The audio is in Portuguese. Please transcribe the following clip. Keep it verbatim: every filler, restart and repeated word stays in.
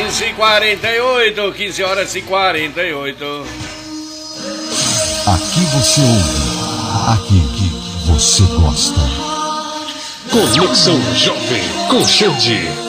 horas e quarenta e oito, quinze horas e quarenta e oito. Aqui você ouve, aqui você gosta. Conexão Jovem com Xande.